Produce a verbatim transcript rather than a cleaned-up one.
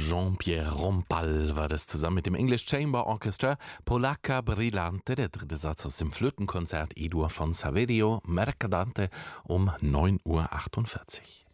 Jean-Pierre Rompal war das zusammen mit dem English Chamber Orchestra. Polacca Brillante, der dritte Satz aus dem Flötenkonzert E-Dur von Saverio Mercadante um neun Uhr achtundvierzig.